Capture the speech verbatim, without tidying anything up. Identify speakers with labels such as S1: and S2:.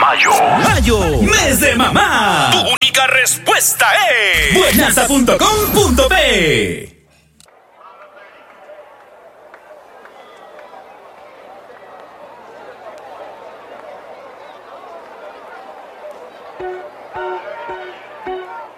S1: Mayo.
S2: Mayo, mes de mamá.
S1: Tu única respuesta es
S2: buenasa punto com punto pe.